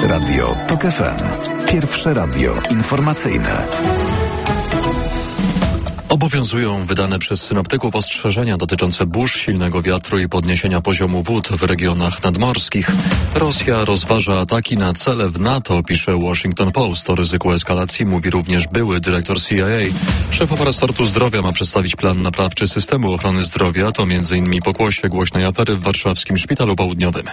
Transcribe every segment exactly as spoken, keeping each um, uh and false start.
Radio TOK F M. Pierwsze radio informacyjne. Obowiązują wydane przez synoptyków ostrzeżenia dotyczące burz, silnego wiatru i podniesienia poziomu wód w regionach nadmorskich. Rosja rozważa ataki na cele w NATO, pisze Washington Post. O ryzyku eskalacji mówi również były dyrektor C I A. Szefowa resortu zdrowia ma przedstawić plan naprawczy systemu ochrony zdrowia. To między innymi pokłosie głośnej afery w warszawskim Szpitalu Południowym.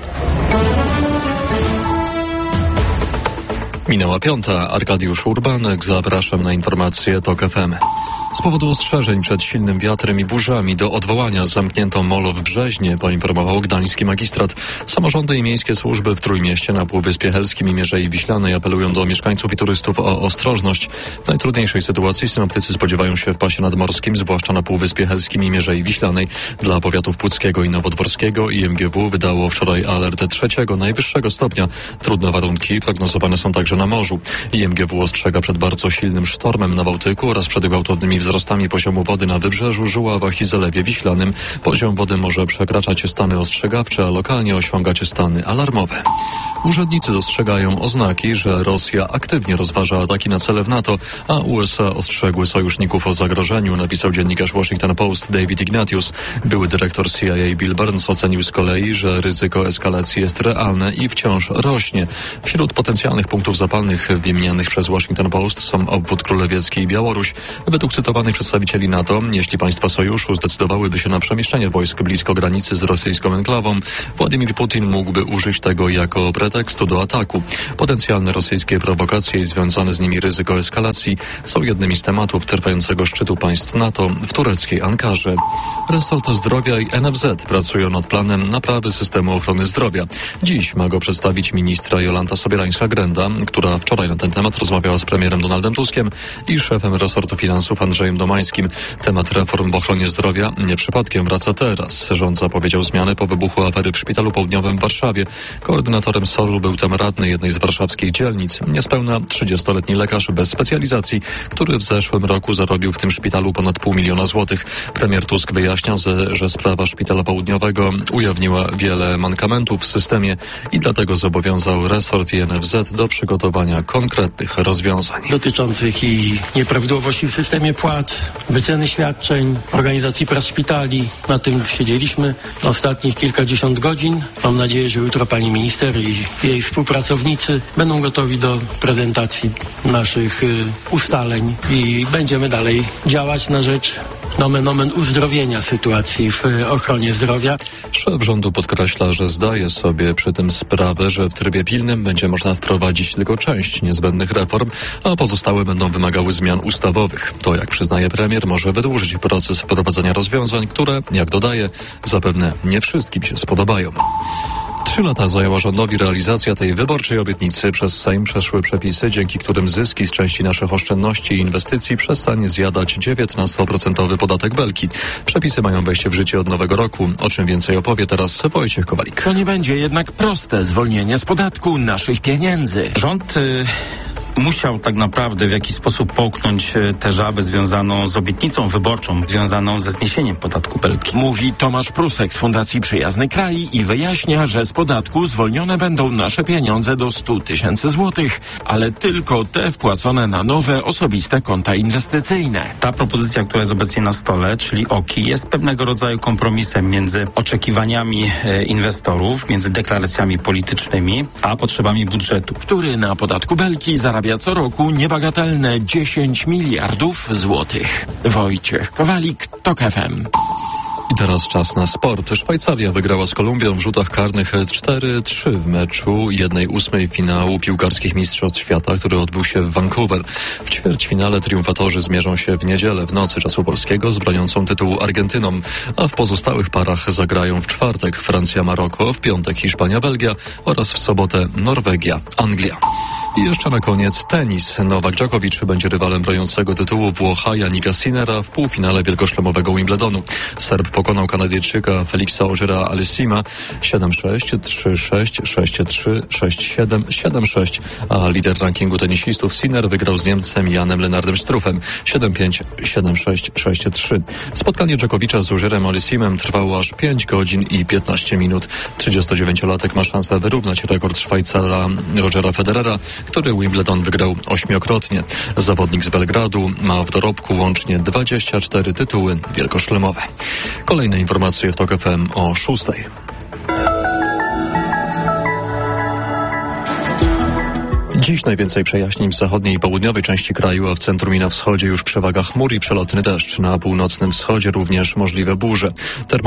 Minęła piąta. Arkadiusz Urbanek. Zapraszam na informacje TOK F M. Z powodu ostrzeżeń przed silnym wiatrem i burzami do odwołania zamknięto molo w Brzeźnie, poinformował gdański magistrat. Samorządy i miejskie służby w Trójmieście, na Półwyspie Helskim i Mierzei Wiślanej apelują do mieszkańców i turystów o ostrożność. W najtrudniejszej sytuacji synoptycy spodziewają się w pasie nadmorskim, zwłaszcza na Półwyspie Helskim i Mierzei Wiślanej. Dla powiatów puckiego i nowodworskiego I M G W wydało wczoraj alert trzeciego, najwyższego stopnia. Trudne warunki prognozowane są także na morzu. I M G W ostrzega przed bardzo silnym sztormem na Bałtyku oraz przed gwałtownymi wzrostami poziomu wody na Wybrzeżu, Żuławach i Zalewie Wiślanym. Poziom wody może przekraczać stany ostrzegawcze, a lokalnie osiągać stany alarmowe. Urzędnicy dostrzegają oznaki, że Rosja aktywnie rozważa ataki na cele w NATO, a U S A ostrzegły sojuszników o zagrożeniu, napisał dziennikarz Washington Post David Ignatius. Były dyrektor C I A Bill Burns ocenił z kolei, że ryzyko eskalacji jest realne i wciąż rośnie. Wśród potencjalnych punktów zapalnych wymienianych przez Washington Post są obwód królewiecki i Białoruś. Według cytowanych przedstawicieli NATO, jeśli państwa sojuszu zdecydowałyby się na przemieszczenie wojsk blisko granicy z rosyjską enklawą, Władimir Putin mógłby użyć tego jako pretekstu do ataku. Potencjalne rosyjskie prowokacje i związane z nimi ryzyko eskalacji są jednymi z tematów trwającego szczytu państw NATO w tureckiej Ankarze. Resort Zdrowia i N F Z pracują nad planem naprawy systemu ochrony zdrowia. Dziś ma go przedstawić ministra Jolanta Sobierańska-Grenda, która wczoraj na ten temat rozmawiała z premierem Donaldem Tuskiem i szefem resortu finansów Andrzejem Domańskim. Temat reform w ochronie zdrowia nie przypadkiem wraca teraz. Rząd zapowiedział zmiany po wybuchu afery w Szpitalu Południowym w Warszawie. Koordynatorem S O R-u był tam radny jednej z warszawskich dzielnic, niespełna trzydziestoletni lekarz bez specjalizacji, który w zeszłym roku zarobił w tym szpitalu ponad pół miliona złotych. Premier Tusk wyjaśniał, że, że sprawa Szpitala Południowego ujawniła wiele mankamentów w systemie i dlatego zobowiązał resort i N F Z do przygotowania konkretnych rozwiązań. Dotyczących i nieprawidłowości w systemie płac, wyceny świadczeń, organizacji prac szpitali. Na tym siedzieliśmy ostatnich kilkadziesiąt godzin. Mam nadzieję, że jutro pani minister i jej współpracownicy będą gotowi do prezentacji naszych y, ustaleń i będziemy dalej działać na rzecz nomen omen uzdrowienia sytuacji w y, ochronie zdrowia. Szef rządu podkreśla, że zdaje sobie przy tym sprawę, że w trybie pilnym będzie można wprowadzić tylko część niezbędnych reform, a pozostałe będą wymagały zmian ustawowych. To, jak przyznaje premier, może wydłużyć proces wprowadzania rozwiązań, które, jak dodaje, zapewne nie wszystkim się spodobają. Trzy lata zajęła rządowi realizacja tej wyborczej obietnicy. Przez Sejm przeszły przepisy, dzięki którym zyski z części naszych oszczędności i inwestycji przestanie zjadać dziewiętnastoprocentowy podatek Belki. Przepisy mają wejść w życie od nowego roku. O czym więcej opowie teraz Wojciech Kowalik. To nie będzie jednak proste zwolnienie z podatku naszych pieniędzy. Rząd... Y- Musiał tak naprawdę w jakiś sposób połknąć tę żabę związaną z obietnicą wyborczą, związaną ze zniesieniem podatku Belki. Mówi Tomasz Prusek z Fundacji Przyjazny Kraj i wyjaśnia, że z podatku zwolnione będą nasze pieniądze do stu tysięcy złotych, ale tylko te wpłacone na nowe, osobiste konta inwestycyjne. Ta propozycja, która jest obecnie na stole, czyli O K I, jest pewnego rodzaju kompromisem między oczekiwaniami e, inwestorów, między deklaracjami politycznymi, a potrzebami budżetu, który na podatku Belki zarabia co roku niebagatelne dziesięć miliardów złotych. Wojciech Kowalik, TOK F M. I teraz czas na sport. Szwajcaria wygrała z Kolumbią w rzutach karnych cztery trzy w meczu jednej ósmej finału piłkarskich mistrzostw świata, który odbył się w Vancouver. W ćwierćfinale triumfatorzy zmierzą się w niedzielę w nocy czasu polskiego z broniącą tytułu Argentyną, a w pozostałych parach zagrają w czwartek Francja-Maroko, w piątek Hiszpania-Belgia oraz w sobotę Norwegia-Anglia. I jeszcze na koniec tenis. Nowak Dżokowicz będzie rywalem broniącego tytułu Włocha Jannika Sinnera w półfinale wielkoszlemowego Wimbledonu. Serb pokonał Kanadyjczyka Felixa Auger-Aliassima siedem sześć, trzy sześć, sześć trzy, sześć siedem, siedem sześć, a lider rankingu tenisistów Sinner wygrał z Niemcem Janem Lennardem Struffem siedem pięć, siedem sześć, sześć trzy. Spotkanie Dżokowicza z Augerem-Aliassimem trwało aż pięć godzin i piętnaście minut. trzydziestodziewięciolatek ma szansę wyrównać rekord Szwajcara Rogera Federera, który Wimbledon wygrał ośmiokrotnie. Zawodnik z Belgradu ma w dorobku łącznie dwadzieścia cztery tytuły wielkoszlemowe. Kolejne informacje w TOK F M o szóstej. Dziś najwięcej przejaśnień w zachodniej i południowej części kraju, a w centrum i na wschodzie już przewaga chmur i przelotny deszcz. Na północnym wschodzie również możliwe burze.